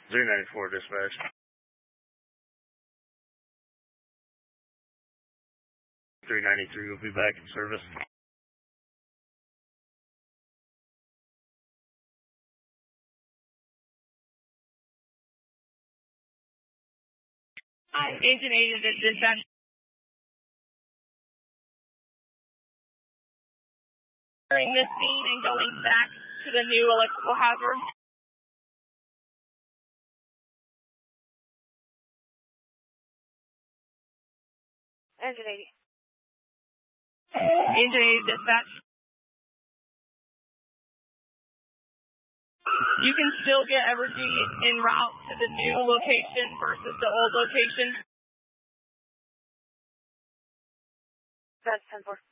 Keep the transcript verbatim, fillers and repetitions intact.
three ninety-four dispatch. three ninety-three will be back in service. Hi, Agent eight is at dispatch. During this scene and going back to the new electrical hazard. Agent eighty. Agent eight dispatch. You can still get Evergy en route to the new location versus the old location. That's ten four.